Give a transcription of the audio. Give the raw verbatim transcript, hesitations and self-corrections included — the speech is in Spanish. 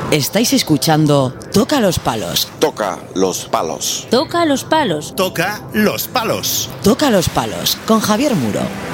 Estáis escuchando Toca los palos. Toca los palos. Toca los palos. Toca los palos. Toca los palos con Javier Muro.